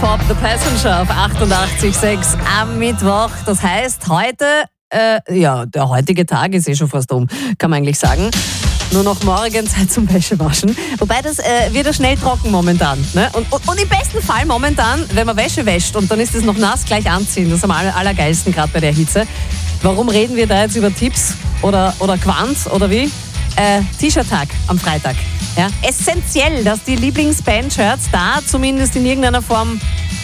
Pop, The Passenger auf 88,6 am Mittwoch. Das heißt, heute, der heutige Tag ist schon fast um, kann man eigentlich sagen. Nur noch morgen Zeit zum Wäschewaschen. Wobei das wird ja schnell trocken momentan. Ne? Und im besten Fall momentan, wenn man Wäsche wäscht und dann ist es noch nass, gleich anziehen. Das ist am allergeilsten, gerade bei der Hitze. Warum reden wir da jetzt über Tipps oder Quants oder wie? T-Shirt-Tag am Freitag. Ja? Essentiell, dass die Lieblingsband-Shirts da zumindest in irgendeiner Form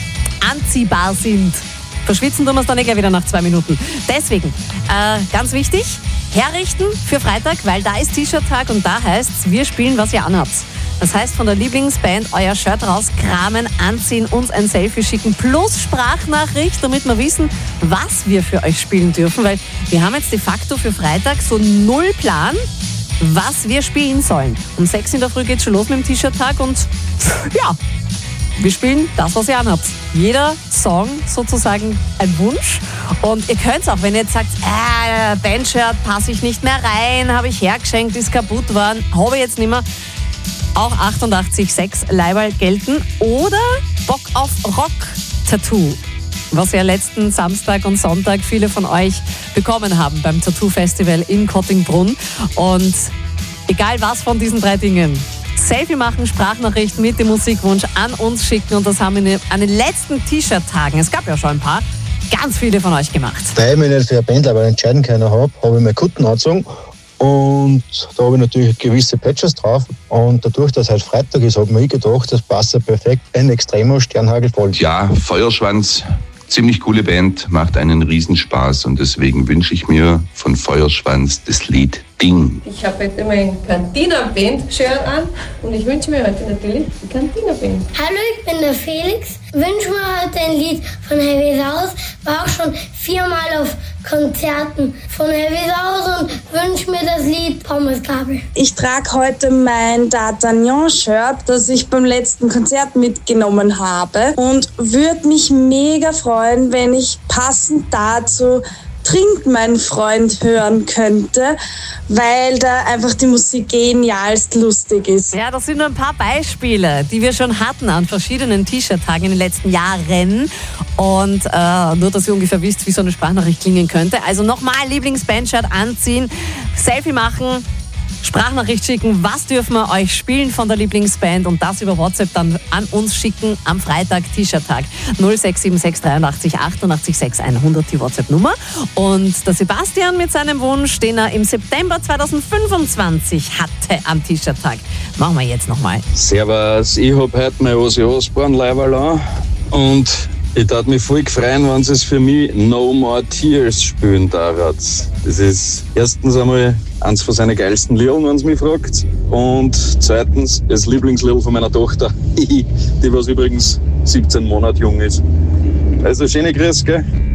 anziehbar sind. Verschwitzen tun wir es dann gleich wieder nach 2 Minuten. Deswegen, ganz wichtig, herrichten für Freitag, weil da ist T-Shirt-Tag und da heißt es, wir spielen, was ihr anhabt. Das heißt, von der Lieblingsband euer Shirt rauskramen, anziehen, uns ein Selfie schicken plus Sprachnachricht, damit wir wissen, was wir für euch spielen dürfen, weil wir haben jetzt de facto für Freitag so 0 Plan, was wir spielen sollen. Um 6 in der Früh geht's schon los mit dem T-Shirt-Tag und ja, wir spielen das, was ihr anhabt. Jeder Song sozusagen ein Wunsch. Und ihr könnt auch, wenn ihr jetzt sagt, Bandshirt passe ich nicht mehr rein, habe ich hergeschenkt, ist kaputt worden, habe ich jetzt nicht mehr, auch 88,6 Leiberl gelten. Oder Bock auf Rock-Tattoo, was ja letzten Samstag und Sonntag viele von euch bekommen haben beim Tattoo-Festival in Kottingbrunn. Und egal was von diesen 3 Dingen, Selfie machen, Sprachnachricht mit dem Musikwunsch an uns schicken und das haben wir an den letzten T-Shirt-Tagen, es gab ja schon ein paar, ganz viele von euch gemacht. Da ich mich nicht für eine Band entscheiden können habe ich meine Kutten angezogen und da habe ich natürlich gewisse Patches drauf und dadurch, dass heute Freitag ist, habe ich mir gedacht, das passt perfekt in Extremo Sternhagel voll. Ja, Feuerschwanz, ziemlich coole Band, macht einen Riesenspaß und deswegen wünsche ich mir von Feuerschwanz das Lied Ding. Ich habe heute mein Cantina-Band-Shirt an und ich wünsche mir heute natürlich die Cantina-Band. Hallo, ich bin der Felix. Wünsche mir heute ein Lied von Heavy Saus. War auch schon 4-mal auf Konzerten von Heavy Saus und wünsche mir das Lied Pommesgabel. Ich trage heute mein D'Artagnan-Shirt, das ich beim letzten Konzert mitgenommen habe und würde mich mega freuen, wenn ich passend dazu Trink, mein Freund, hören könnte, weil da einfach die Musik genialst lustig ist. Ja, das sind nur ein paar Beispiele, die wir schon hatten an verschiedenen T-Shirt-Tagen in den letzten Jahren. Und nur, dass ihr ungefähr wisst, wie so eine Sprachnachricht klingen könnte. Also nochmal Lieblingsband-Shirt anziehen, Selfie machen, Sprachnachricht schicken, was dürfen wir euch spielen von der Lieblingsband und das über WhatsApp dann an uns schicken am Freitag, T-Shirt-Tag. 0676 83 88 6 100 die WhatsApp-Nummer. Und der Sebastian mit seinem Wunsch, den er im September 2025 hatte am T-Shirt-Tag. Machen wir jetzt nochmal. Servus, ich habe heute mein Ozzy Osbourne-Leiberl an und ich würde mich voll freuen, wenn sie es für mich No More Tears spielen darf. Das ist erstens einmal eins von seinen geilsten Liedern, wenn es mich fragt. Und zweitens das Lieblingslied von meiner Tochter, die was übrigens 17 Monate jung ist. Also schöne Grüße, gell?